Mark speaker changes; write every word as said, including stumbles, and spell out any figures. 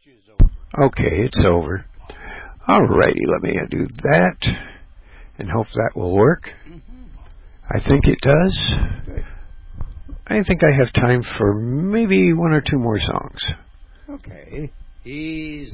Speaker 1: Okay, it's over. All righty, let me do that, and hope that will work. I think it does. I think I have time for maybe one or two more songs.
Speaker 2: Okay. Easy.